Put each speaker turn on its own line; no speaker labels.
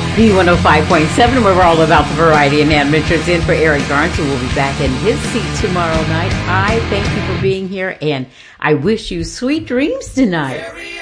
B105.7, where we're all about the variety and adventures. In for Eric Garnes, who will be back in his seat tomorrow night. I thank you for being here, and I wish you sweet dreams tonight.